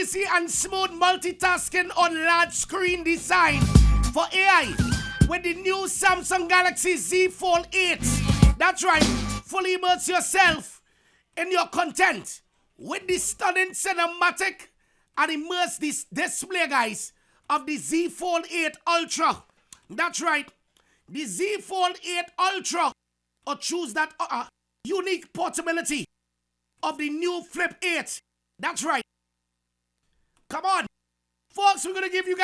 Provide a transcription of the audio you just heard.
easy and smooth multitasking on large screen design for AI with the new Samsung Galaxy Z Fold 8. That's right, fully immerse yourself in your content with the stunning cinematic and immerse this display, guys, of the Z Fold 8 Ultra. That's right, the Z Fold 8 Ultra, or choose that unique portability of the new Flip 8. That's right. Come on. Folks, we're going to give you guys